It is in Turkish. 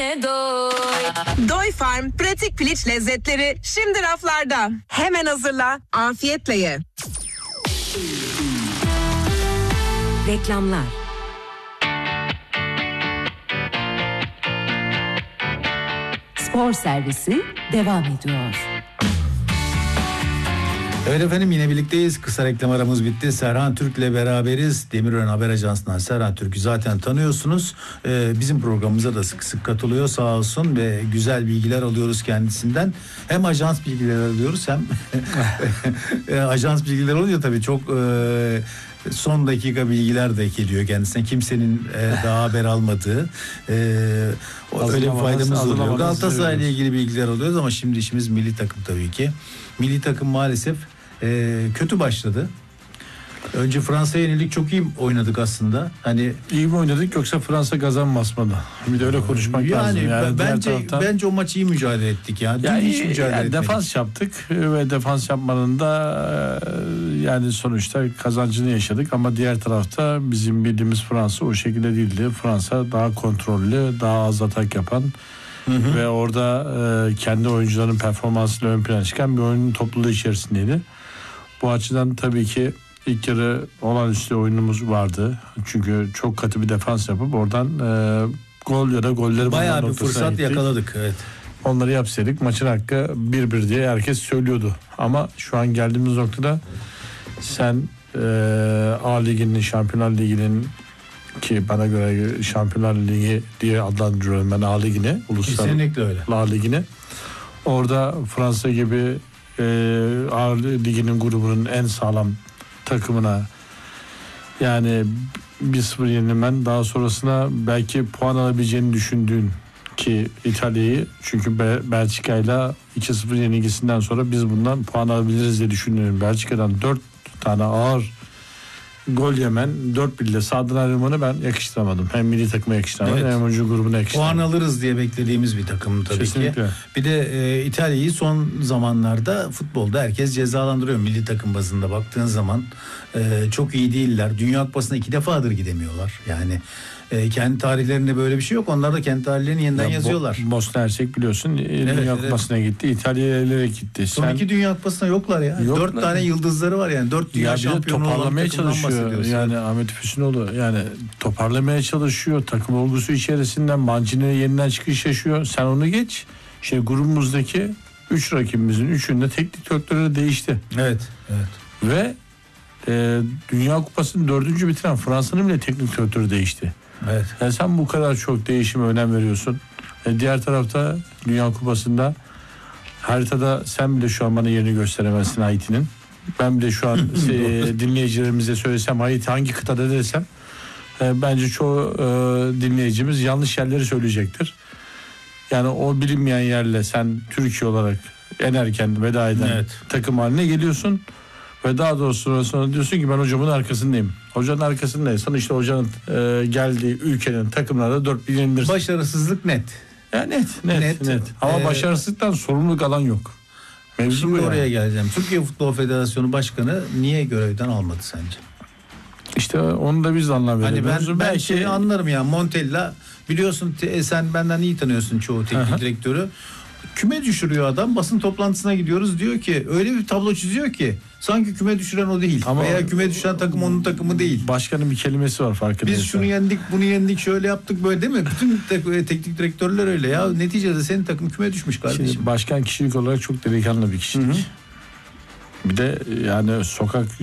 Doy Farm pratik piliç lezzetleri şimdi raflarda. Hemen hazırla, afiyetle ye. Reklamlar. Spor servisi devam ediyor. Evet efendim, yine birlikteyiz. Kısa reklam aramız bitti. Serhan Türk'le beraberiz. Demirören Haber Ajansı'ndan Serhan Türk'ü zaten tanıyorsunuz. Bizim programımıza da sık sık katılıyor sağ olsun ve güzel bilgiler alıyoruz kendisinden. Hem ajans bilgileri alıyoruz hem ajans bilgileri oluyor tabii, çok son dakika bilgiler de geliyor kendisine. Kimsenin daha haber almadığı öyle bir faydamız oluyor. Galatasaray ile ilgili bilgiler alıyoruz ama şimdi işimiz milli takım tabii ki. Milli takım maalesef kötü başladı. Önce Fransa'ya yenildik, çok iyi oynadık aslında. Hani iyi mi oynadık yoksa Fransa kazanmaz mı da? Bir de öyle konuşmak lazım. Yani bence o maçı iyi mücadele ettik ya. Dün hiç mücadele etmedik. Defans yaptık ve defans yapmanın da yani sonuçta kazancını yaşadık ama diğer tarafta bizim bildiğimiz Fransa o şekilde değildi. Fransa daha kontrollü, daha az atak yapan ve orada kendi oyuncuların performansıyla ön plana çıkan bir oyun topluluğu içerisindeydi. Bu açıdan tabii ki ilk yarı olağanüstü oyunumuz vardı. Çünkü çok katı bir defans yapıp oradan gol ya da golleri bayağı bir fırsat yakaladık. Evet. Onları yapsaydık maçın hakkı 1-1 diye herkes söylüyordu. Ama şu an geldiğimiz noktada sen A Ligi'nin, Şampiyonlar Ligi'nin, ki bana göre Şampiyonlar Ligi diye adlandırıyorum ben A Ligi'ni, uluslararası kesinlikle öyle. A Ligi'ni. Orada Fransa gibi A Ligi'nin grubunun en sağlam takımına yani 1-0 yenilmen, daha sonrasında belki puan alabileceğini düşündüğün ki İtalya'yı, çünkü Belçika'yla 2-0 yenilgisinden sonra biz bundan puan alabiliriz diye düşünüyorum. Belçika'dan 4 tane ağır gol yemen, 4-1'le sahadan ayrılmanı ben yakıştıramadım. Hem milli takıma yakıştıramadım, hem oyuncu grubuna yakıştıramadım. Puan alırız diye beklediğimiz bir takım tabii kesinlikle ki. Bir de İtalya'yı son zamanlarda futbolda herkes cezalandırıyor. Milli takım bazında baktığın zaman çok iyi değiller. Dünya Kupası'na 2 defadır gidemiyorlar. Yani kendi tarihlerinde böyle bir şey yok. Onlar da kendi tarihlerini yeniden yazıyorlar. Bosna Hersek biliyorsun Dünya Kupası'na gitti. İtalya'ya elerek gitti. Son 2 Dünya Kupası'na yoklar ya. 4 tane yıldızları var yani. 4 dünya şampiyonu olan takımdan bahsediyoruz. Yani Ahmet Füsunoğlu yani toparlamaya çalışıyor. Takım olgusu içerisinden Mancini'ye yeniden çıkış yaşıyor. Sen onu geç. Grubumuzdaki 3 rakibimizin 3'ünde teknik direktörleri değişti. Evet. Ve Dünya Kupası'nın 4. bitiren Fransa'nın bile teknik direktörü değişti. Evet. Yani sen bu kadar çok değişime önem veriyorsun. Diğer tarafta Dünya Kupası'nda haritada sen bile şu an bana yerini gösteremezsin Haiti'nin. Ben bile şu an dinleyicilerimize söylesem Haiti hangi kıtada desem bence çoğu dinleyicimiz yanlış yerleri söyleyecektir. Yani o bilinmeyen yerle sen Türkiye olarak en erken veda eden takım haline geliyorsun. Ve daha doğrusu sonra diyorsun ki ben hocamın arkasındayım. Hocanın arkasındaysan işte hocanın geldiği ülkenin takımlarda 4-1 yenilirsin. Başarısızlık net. Ya net. Ama başarısızlıktan sorumluluk alan yok. Mevzu şimdi oraya geleceğim. Türkiye Futbol Federasyonu Başkanı niye görevden almadı sence? İşte onu da biz anlamıyoruz. Hani ben şeyi anlarım ya, Montella biliyorsun, sen benden iyi tanıyorsun çoğu teknik direktörü. Küme düşürüyor adam, basın toplantısına gidiyoruz, diyor ki öyle bir tablo çiziyor ki sanki küme düşüren o değil. Ama veya küme düşen takım onun takımı değil. Başkanın bir kelimesi var farkındaysan. Biz şunu yendik, bunu yendik, şöyle yaptık böyle, değil mi? Bütün teknik direktörler öyle ya. Neticede senin takım küme düşmüş kardeşim. Şimdi başkan kişilik olarak çok delikanlı bir kişilik. Bir de yani sokak